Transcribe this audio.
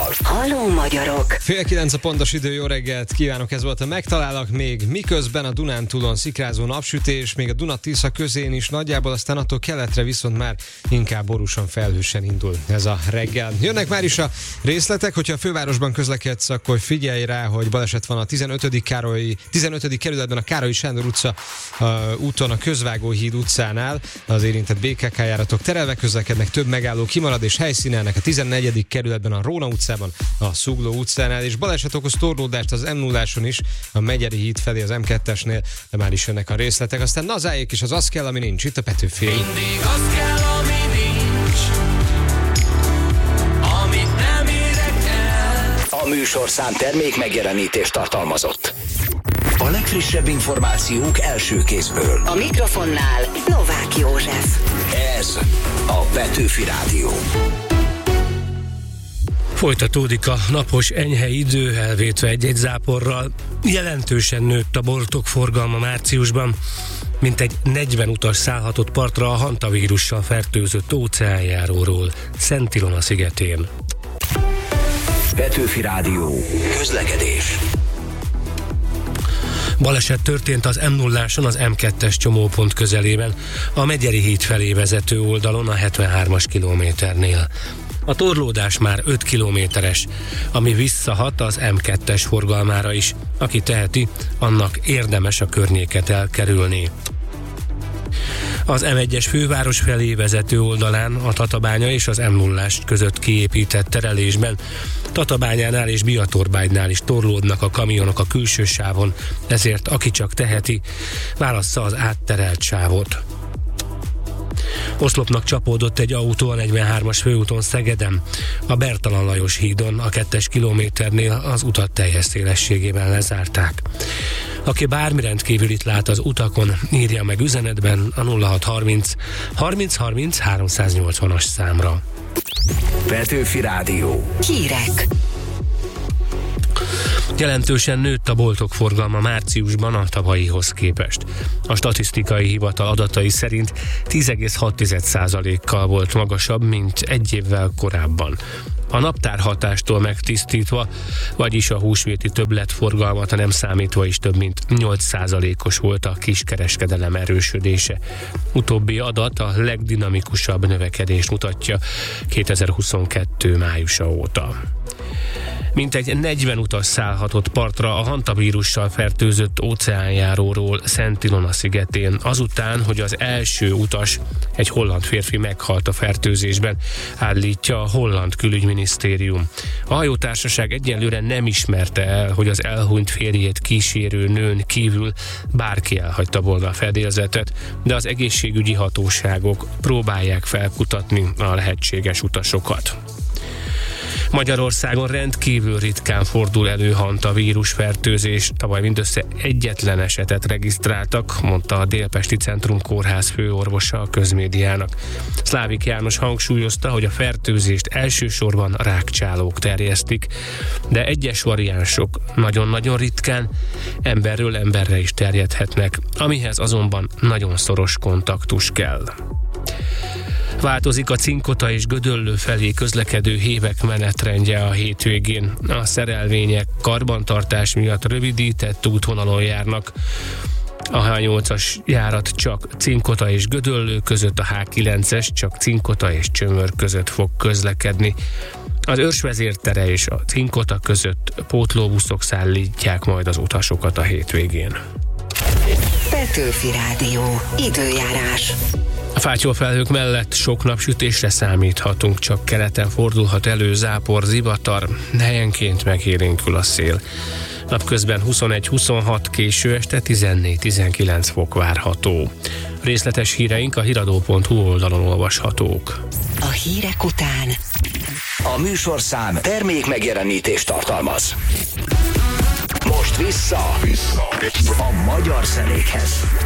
Gáborral. Halló magyarok! 8:30 a pontos idő, jó reggelt kívánok, ez volt a Megtalálak még, miközben a Dunántúlon szikrázó napsütés, még a Duna-Tisza közén is nagyjából, aztán attól keletre viszont már inkább borúsan, felhősen indul ez a reggel. Jönnek már is a részletek, hogyha a fővárosban közlekedsz, akkor figyelj rá, hogy baleset van a 15. kerületben a Károlyi Sándor utca úton, a Közvágóhíd utcánál, az érintett BKK járatok terelve közlekednek, több megálló kimarad és helyszínelnek a 14. kerületben a Róna utcában, a Zugló utcánál, és baleset okoz torlódást az M0-áson is, a Megyeri híd felé az M2-esnél, de már is jönnek a részletek. Aztán nazáék is, az az kell, ami nincs, itt a Petőfi. Mindig az kell, ami nincs, amit nem érek el. A műsorszám termék megjelenítést tartalmazott. A legfrissebb információk első kézből. A mikrofonnál Novák József. Ez a Petőfi Rádió. Folytatódik a napos enyhe idő, elvétve egy-egy záporral. Jelentősen nőtt a boltok forgalma márciusban. Mintegy 40 utas szállhatott partra a hantavírussal fertőzött óceánjáróról, Szent Ilona szigetén. Petőfi Rádió. Közlekedés. Baleset történt az M0-áson az M2-es csomópont közelében, a Megyeri híd felé vezető oldalon a 73-as kilométernél. A torlódás már 5 kilométeres, ami visszahat az M2-es forgalmára is. Aki teheti, annak érdemes a környéket elkerülni. Az M1-es főváros felé vezető oldalán a Tatabánya és az M0-ás között kiépített terelésben Tatabányánál és Biatorbánynál is torlódnak a kamionok a külső sávon, ezért aki csak teheti, válassza az átterelt sávot. Oszlopnak csapódott egy autó a 43-as főúton Szegeden. A Bertalan Lajos hídon a 2-es kilométernél az utat teljes szélességében lezárták. Aki bármi rendkívülit lát az utakon, írja meg üzenetben a 0630 30 30 380-as számra. Petőfi Rádió. Hírek. Jelentősen nőtt a boltok forgalma márciusban a tavalyihoz képest. A statisztikai hivatal adatai szerint 10,6%-kal volt magasabb, mint egy évvel korábban. A naptárhatástól megtisztítva, vagyis a húsvéti többletforgalmat nem számítva is több mint 8%-os volt a kiskereskedelem erősödése. Utóbbi adat a legdinamikusabb növekedést mutatja 2022. májusa óta. Mintegy 40 utas szállhatott partra a hantavírussal fertőzött óceánjáróról Szent Ilona szigetén, azután, hogy az első utas, egy holland férfi meghalt a fertőzésben, állítja a holland külügyminisztérium. A hajótársaság egyelőre nem ismerte el, hogy az elhunyt férjét kísérő nőn kívül bárki elhagyta volna a fedélzetet, de az egészségügyi hatóságok próbálják felkutatni a lehetséges utasokat. Magyarországon rendkívül ritkán fordul elő hantavírus fertőzés, tavaly mindössze egyetlen esetet regisztráltak, mondta a Délpesti Centrum Kórház főorvosa a Közmédiának. Szlávik János hangsúlyozta, hogy a fertőzést elsősorban rákcsálók terjesztik, de egyes variánsok nagyon-nagyon ritkán emberről emberre is terjedhetnek, amihez azonban nagyon szoros kontaktus kell. Változik a Cinkota és Gödöllő felé közlekedő hévek menetrendje a hétvégén. A szerelvények karbantartás miatt rövidített útvonalon járnak. A H8-as járat csak Cinkota és Gödöllő között, a H9-es csak Cinkota és Csömör között fog közlekedni. Az Őrsvezértere és a Cinkota között pótlóbuszok szállítják majd az utasokat a hétvégén. Petőfi Rádió. Időjárás. A fátyolfelhők mellett sok napsütésre számíthatunk, csak keleten fordulhat elő zápor, zivatar, helyenként megélénkül a szél. Napközben 21-26, késő este 14-19 fok várható. Részletes híreink a hiradó.hu oldalon olvashatók. A hírek után A műsorszám termék megjelenítést tartalmaz. Most vissza a magyar zenékhez.